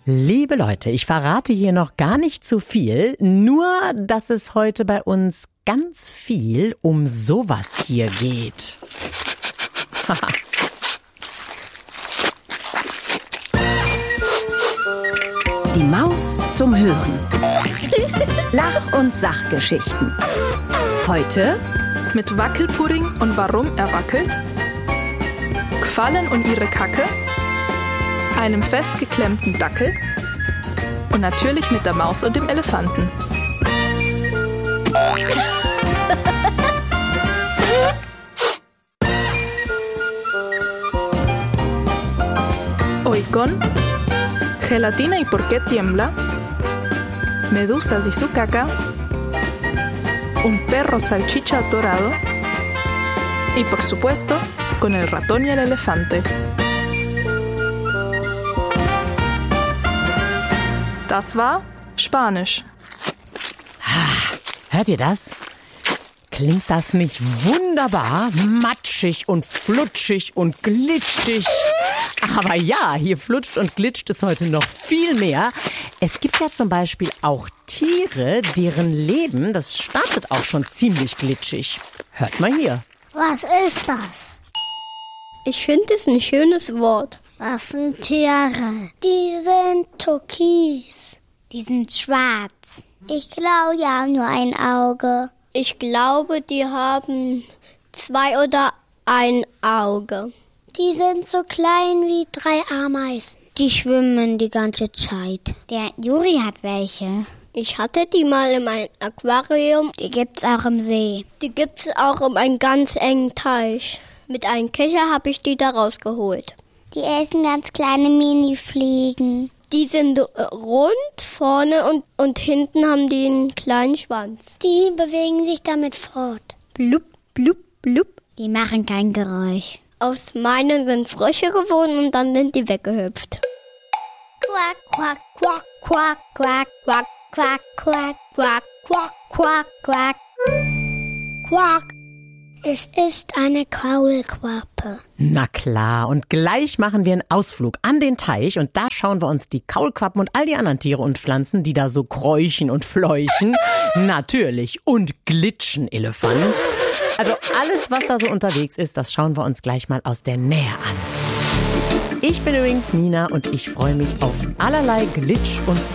Liebe Leute, ich verrate hier noch gar nicht zu viel, nur dass es heute bei uns ganz viel um sowas hier geht. Die Maus zum Hören. Lach- und Sachgeschichten. Heute mit Wackelpudding und warum er wackelt, Quallen und ihre Kacke, einem festgeklemmten Dackel und natürlich mit der Maus und dem Elefanten. Oicón, gelatina y por qué tiembla, medusas y su caca, un perro salchicha atorado y por supuesto con el ratón y el elefante. Das war Spanisch. Hört ihr das? Klingt das nicht wunderbar? Matschig und flutschig und glitschig. Aber ja, hier flutscht und glitscht es heute noch viel mehr. Es gibt ja zum Beispiel auch Tiere, deren Leben, das startet auch schon ziemlich glitschig. Hört mal hier. Was ist das? Ich finde es ein schönes Wort. Das sind Tiere. Die sind türkis. Die sind schwarz. Ich glaube, die haben nur ein Auge. Ich glaube, die haben 2 oder ein Auge. Die sind so klein wie 3 Ameisen. Die schwimmen die ganze Zeit. Der Juri hat welche. Ich hatte die mal in meinem Aquarium. Die gibt's auch im See. Die gibt's auch in einem ganz engen Teich. Mit einem Kescher habe ich die da rausgeholt. Die essen ganz kleine Mini-Fliegen. Die sind rund vorne und hinten haben die einen kleinen Schwanz. Die bewegen sich damit fort. Blub, blub, blub. Die machen kein Geräusch. Aus meinen sind Frösche geworden und dann sind die weggehüpft. Quack, quack, quack, quack, quack, quack, quack, quack, quack, quack, quack, quack. Quack. Es ist eine Kaulquappe. Na klar, und gleich machen wir einen Ausflug an den Teich und da schauen wir uns die Kaulquappen und all die anderen Tiere und Pflanzen, die da so kräuchen und fleuchen, natürlich, und glitschen, Elefant. Also alles, was da so unterwegs ist, das schauen wir uns gleich mal aus der Nähe an. Ich bin übrigens Nina und ich freue mich auf allerlei Glitsch und